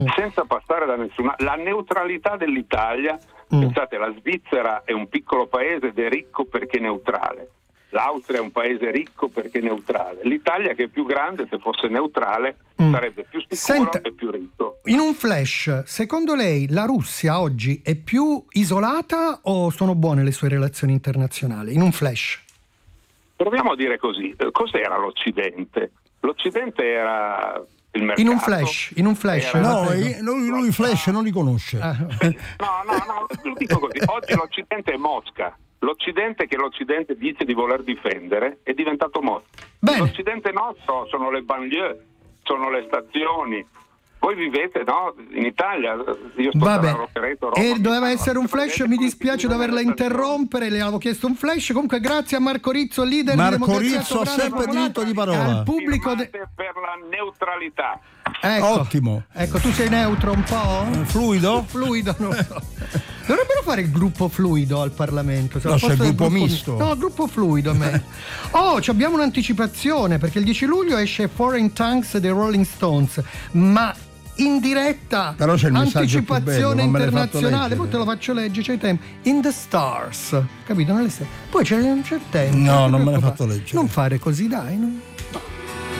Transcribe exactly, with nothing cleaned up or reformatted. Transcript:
senza passare da nessuna. La neutralità dell'Italia, mm. pensate, la Svizzera è un piccolo paese ed è ricco perché neutrale. L'Austria è un paese ricco perché neutrale. L'Italia, che è più grande, se fosse neutrale mm. sarebbe più sicuro Senta, e più ricco. In un flash, secondo lei la Russia oggi è più isolata o sono buone le sue relazioni internazionali? In un flash. Proviamo a dire così. Cos'era l'Occidente? L'Occidente era il mercato. In un flash, in un flash. No, lui, lui flash non li conosce. Ah. No, no, no, lo dico così. Oggi l'Occidente è Mosca. L'Occidente che l'Occidente dice di voler difendere è diventato Mosca. Bene. L'Occidente nostro sono le banlieue, sono le stazioni. Voi vivete, no? In Italia, io sto Vabbè. Roma, e doveva essere un flash, mi dispiace doverla interrompere, le avevo chiesto un flash. Comunque grazie a Marco Rizzo, leader Marco di Democrazia Rizzo ha sempre diritto di parola. Al pubblico de- per la neutralità. Ecco, ottimo. Ecco, tu sei neutro un po'? Fluido? Fluido, no. Dovrebbero fare il gruppo fluido al Parlamento. No, c'è il gruppo, gruppo misto. No, gruppo fluido a me. Oh, abbiamo un'anticipazione perché il dieci luglio esce Foreign Tanks dei Rolling Stones, ma in diretta, però c'è il anticipazione bello, internazionale, poi te lo faccio leggere, c'è il tempo. In the Stars, capito? Nelle stelle. Poi c'è, c'è il tempo. No, non me l'hai fatto leggere. Non fare così, dai. No?